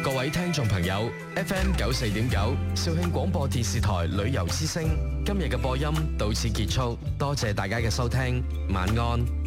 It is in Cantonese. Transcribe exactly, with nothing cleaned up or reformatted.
各位聽眾朋友 ，F M 九四點九肇慶廣播電視台旅遊之聲，今日嘅播音到此結束，多謝大家嘅收聽，晚安。